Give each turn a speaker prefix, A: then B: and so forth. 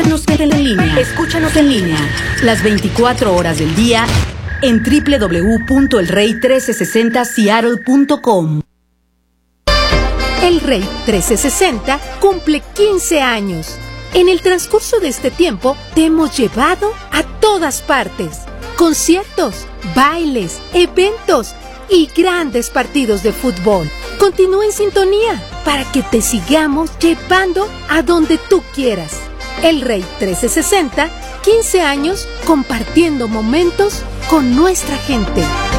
A: Escúchanos en línea. Escúchanos en línea. Las 24 horas del día en www.elrey1360seattle.com.
B: El Rey 1360 cumple 15 años. En el transcurso de este tiempo te hemos llevado a todas partes. Conciertos, bailes, eventos y grandes partidos de fútbol. Continúa en sintonía para que te sigamos llevando a donde tú quieras. El Rey 1360, 15 años compartiendo momentos con nuestra gente.